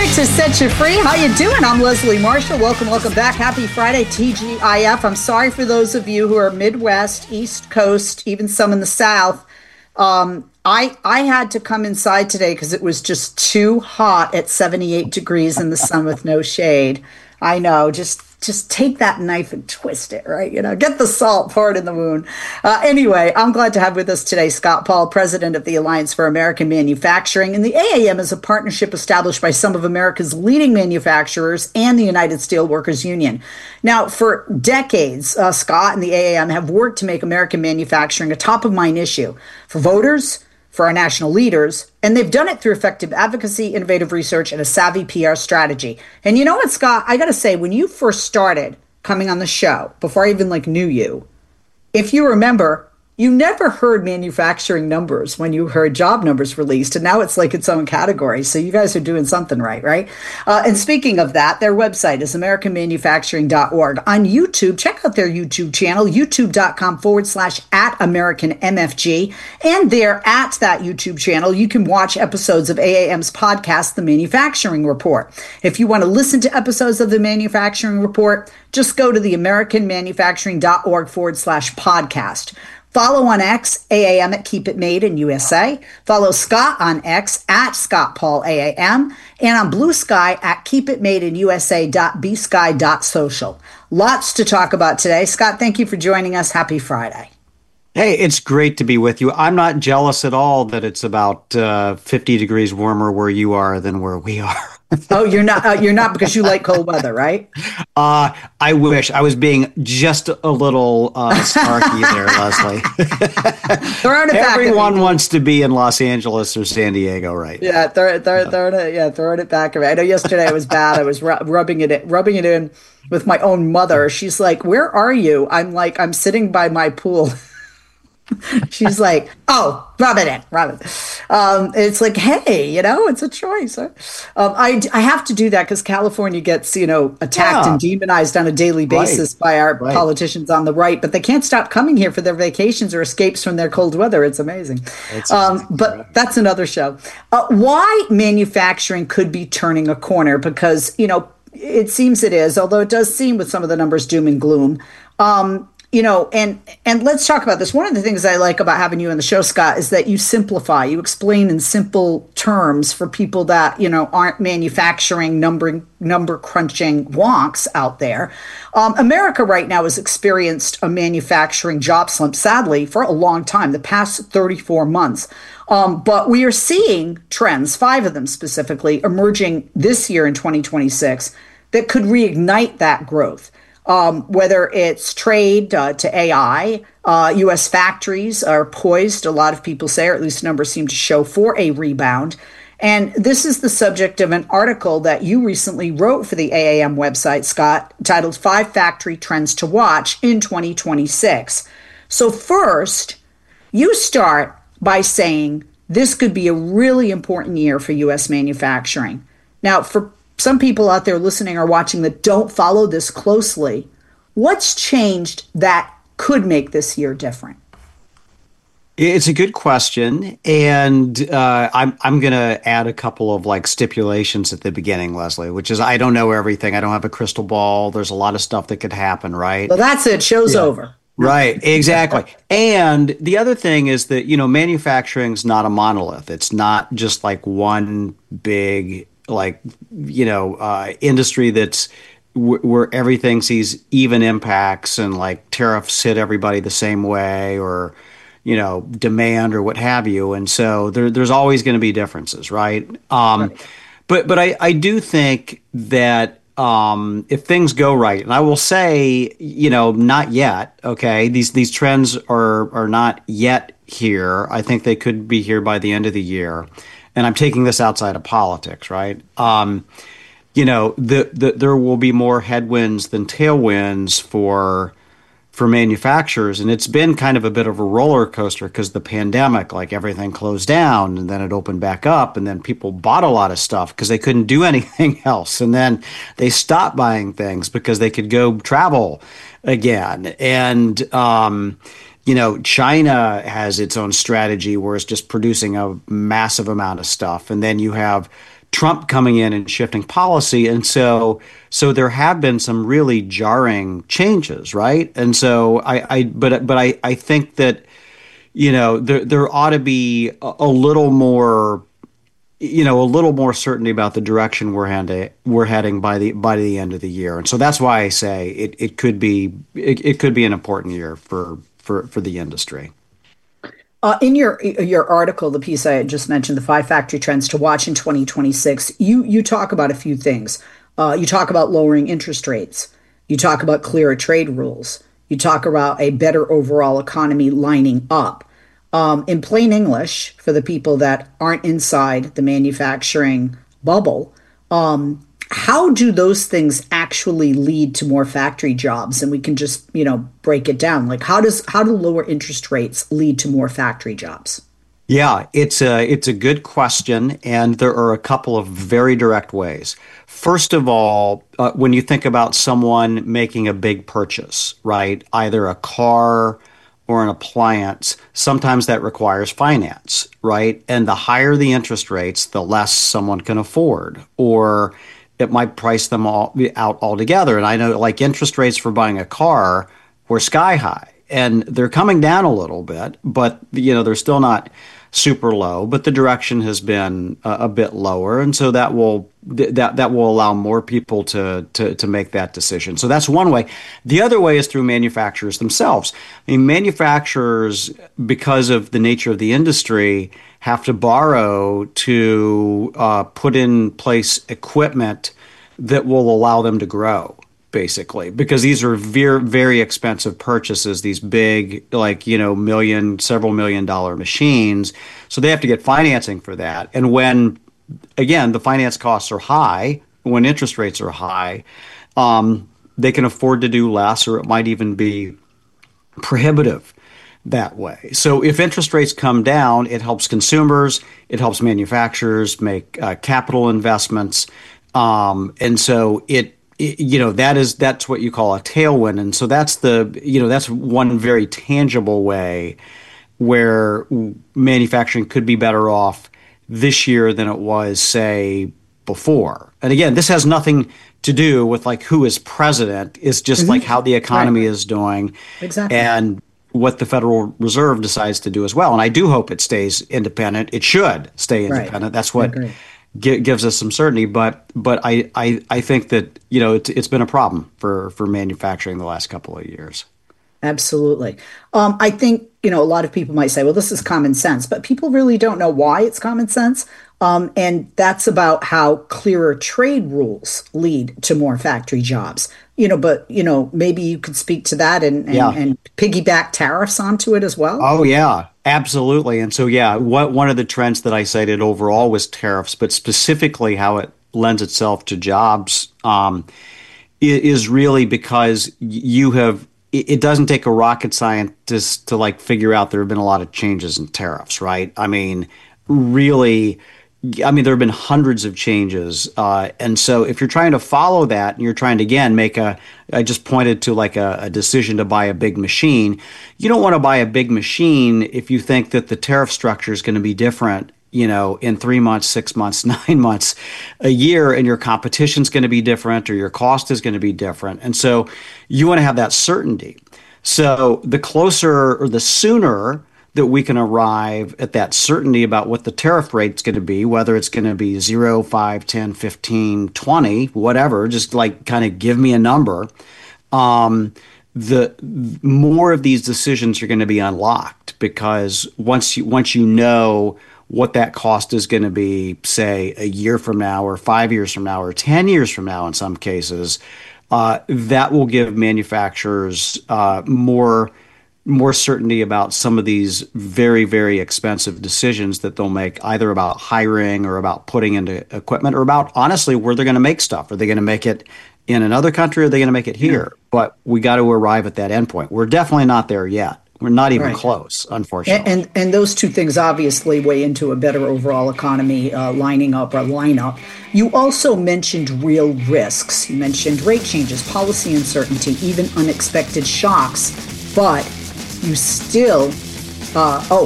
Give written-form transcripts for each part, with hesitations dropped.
To set you free. How you doing? I'm Leslie Marshall. Welcome back. Happy Friday, TGIF. I'm sorry for those of you who are Midwest, East Coast, even some in the South. I had to come inside today because it was just too hot at 78 degrees in the sun with no shade. I know, just take that knife and twist it, right? Get the salt, pour it in the wound. Anyway, I'm glad to have with us today Scott Paul, president of the Alliance for American Manufacturing. And the AAM is a partnership established by some of America's leading manufacturers and the United Steelworkers Union. Now, for decades, Scott and the AAM have worked to make American manufacturing a top-of-mind issue for voters, for our national leaders, and they've done it through effective advocacy, innovative research, and a savvy PR strategy. And you know what, Scott? I got to say, when you first started coming on the show, before I even knew you, if you remember, you never heard manufacturing numbers when you heard job numbers released, and now it's like its own category. So you guys are doing something right? And speaking of that, their website is americanmanufacturing.org. On YouTube, check out their YouTube channel, youtube.com/@AmericanMFG. And there at that YouTube channel, you can watch episodes of AAM's podcast, The Manufacturing Report. If you want to listen to episodes of The Manufacturing Report, just go to the americanmanufacturing.org/podcast. Follow on X, AAM at Keep It Made in USA. Follow Scott on X at ScottPaulAAM. And on Blue Sky at keepitmadeinusa.bsky.social. Lots to talk about today. Scott, thank you for joining us. Happy Friday. Hey, it's great to be with you. I'm not jealous at all that it's about 50 degrees warmer where you are than where we are. Oh, you're not because you like cold weather, right? I wish I was being just a little snarky there, Leslie. Everyone wants to be in Los Angeles or San Diego, right? Yeah, throwing it back. I know yesterday it was bad. I was rubbing it in with my own mother. She's like, "Where are you?" I'm like, "I'm sitting by my pool." She's like, "Oh, rub it in." It's like, hey, it's a choice. Huh? I have to do that because California gets, attacked and demonized on a daily basis by our politicians on the right, but they can't stop coming here for their vacations or escapes from their cold weather. It's amazing. But that's another show. Why manufacturing could be turning a corner? Because, it seems it is, although it does seem with some of the numbers doom and gloom. And let's talk about this. One of the things I like about having you on the show, Scott, is that you simplify, you explain in simple terms for people that, aren't manufacturing number crunching wonks out there. America right now has experienced a manufacturing job slump, sadly, for a long time, the past 34 months. But we are seeing trends, 5 of them specifically, emerging this year in 2026 that could reignite that growth. Whether it's trade to AI, U.S. factories are poised, a lot of people say, or at least numbers seem to show, for a rebound. And this is the subject of an article that you recently wrote for the AAM website, Scott, titled 5 Factory Trends to Watch in 2026. So first, you start by saying this could be a really important year for U.S. manufacturing. Now, for some people out there listening or watching that don't follow this closely, what's changed that could make this year different? It's a good question, and I'm going to add a couple of stipulations at the beginning, Leslie, which is I don't know everything. I don't have a crystal ball. There's a lot of stuff that could happen, right? Well, that's it. Show's over. Right, exactly. And the other thing is that, manufacturing's not a monolith. It's not just one big industry that's where everything sees even impacts and tariffs hit everybody the same way or, demand or what have you. And so there's always going to be differences, right? But I do think that if things go right, and I will say, not yet, okay, these trends are not yet here. I think they could be here by the end of the year. And I'm taking this outside of politics, right? There will be more headwinds than tailwinds for manufacturers, and it's been kind of a bit of a roller coaster because the pandemic, everything closed down, and then it opened back up, and then people bought a lot of stuff because they couldn't do anything else, and then they stopped buying things because they could go travel again, and China has its own strategy where it's just producing a massive amount of stuff. And then you have Trump coming in and shifting policy, and so there have been some really jarring changes, right? And so I think that there ought to be a little more, a little more certainty about the direction we're heading by the end of the year. And so that's why I say it could be an important year for the industry. In your article, the piece I had just mentioned, the 5 factory trends to watch in 2026, you talk about a few things. You talk about lowering interest rates. You talk about clearer trade rules. You talk about a better overall economy lining up. In plain English, for the people that aren't inside the manufacturing bubble, how do those things actually lead to more factory jobs? And we can just, break it down. Like how do lower interest rates lead to more factory jobs? Yeah, it's a good question, and there are a couple of very direct ways. First of all, when you think about someone making a big purchase, right, either a car or an appliance, sometimes that requires finance, right? And the higher the interest rates, the less someone can afford, or it might price them all out altogether. And I know, like, interest rates for buying a car were sky high, and they're coming down a little bit, but they're still not super low. But the direction has been a bit lower, and so that will allow more people to make that decision. So that's one way. The other way is through manufacturers themselves. I mean, manufacturers, because of the nature of the industry, have to borrow to put in place equipment that will allow them to grow, basically, because these are very, very expensive purchases, these big, several $1 million machines. So they have to get financing for that. And when, again, the finance costs are high, when interest rates are high, they can afford to do less, or it might even be prohibitive that way. So if interest rates come down, it helps consumers, it helps manufacturers make capital investments. And so that's what you call a tailwind. And so that's one very tangible way where manufacturing could be better off this year than it was, say, before. And again, this has nothing to do with like who is president. It's just like how the economy is doing. Exactly. And what the Federal Reserve decides to do as well. And I do hope it stays independent. It should stay independent. Right. That's what gives us some certainty. But I think that, it's been a problem for manufacturing the last couple of years. Absolutely. I think, a lot of people might say, well, this is common sense, but people really don't know why it's common sense. And that's about how clearer trade rules lead to more factory jobs. But maybe you could speak to that and piggyback tariffs onto it as well. Oh, yeah, absolutely. And so, one of the trends that I cited overall was tariffs, but specifically how it lends itself to jobs is really because it doesn't take a rocket scientist to figure out there have been a lot of changes in tariffs, right? I mean, really. There have been hundreds of changes. And so if you're trying to follow that and you're trying to, again, I just pointed to a decision to buy a big machine. You don't want to buy a big machine if you think that the tariff structure is going to be different, in 3 months, 6 months, 9 months, a year, and your competition's going to be different or your cost is going to be different. And so you want to have that certainty. So the closer or the sooner that we can arrive at that certainty about what the tariff rate's going to be, whether it's going to be 0, 5, 10, 15, 20, whatever, just kind of give me a number, the more of these decisions are going to be unlocked, because once you know what that cost is going to be, say, a year from now or 5 years from now or 10 years from now in some cases, that will give manufacturers more certainty about some of these very, very expensive decisions that they'll make, either about hiring or about putting into equipment or about, honestly, where they're going to make stuff. Are they going to make it in another country or are they going to make it here? But we got to arrive at that endpoint. We're definitely not there yet. We're not even close, unfortunately. And those two things obviously weigh into a better overall economy lineup. You also mentioned real risks. You mentioned rate changes, policy uncertainty, even unexpected shocks. But you still,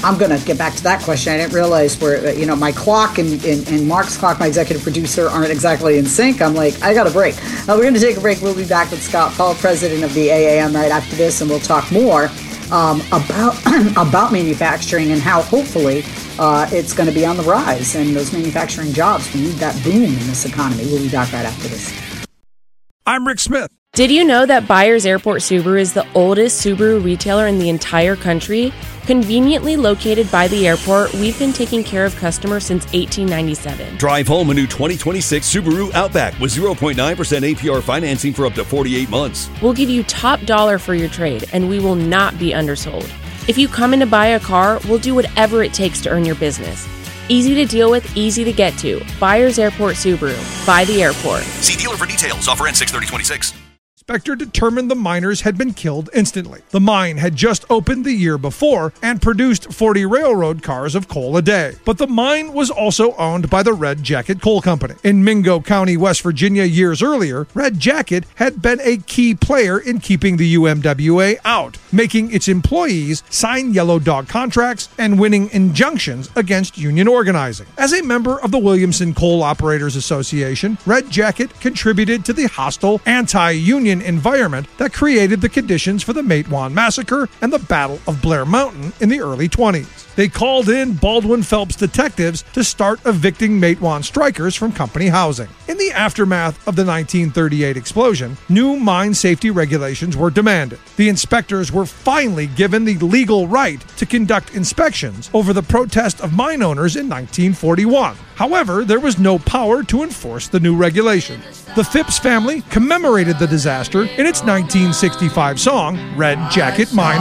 I'm going to get back to that question. I didn't realize where, my clock and Mark's clock, my executive producer, aren't exactly in sync. I'm like, I got a break. We're going to take a break. We'll be back with Scott Paul, president of the AAM, right after this, and we'll talk more about manufacturing and how hopefully it's going to be on the rise, and those manufacturing jobs, we need that boom in this economy. We'll be back right after this. I'm Rick Smith. Did you know that Byers Airport Subaru is the oldest Subaru retailer in the entire country? Conveniently located by the airport, we've been taking care of customers since 1897. Drive home a new 2026 Subaru Outback with 0.9% APR financing for up to 48 months. We'll give you top dollar for your trade, and we will not be undersold. If you come in to buy a car, we'll do whatever it takes to earn your business. Easy to deal with, easy to get to. Byers Airport Subaru. By the airport. See dealer for details. Offer ends 6/30/26. Inspector determined the miners had been killed instantly. The mine had just opened the year before and produced 40 railroad cars of coal a day. But the mine was also owned by the Red Jacket Coal Company. In Mingo County, West Virginia, years earlier, Red Jacket had been a key player in keeping the UMWA out, making its employees sign yellow dog contracts and winning injunctions against union organizing. As a member of the Williamson Coal Operators Association, Red Jacket contributed to the hostile anti-union environment that created the conditions for the Matewan Massacre and the Battle of Blair Mountain in the early 20s. They called in Baldwin Phelps detectives to start evicting Matewan strikers from company housing. In the aftermath of the 1938 explosion, new mine safety regulations were demanded. The inspectors were finally given the legal right to conduct inspections over the protest of mine owners in 1941. However, there was no power to enforce the new regulation. The Phipps family commemorated the disaster in its 1965 song, Red Jacket Mine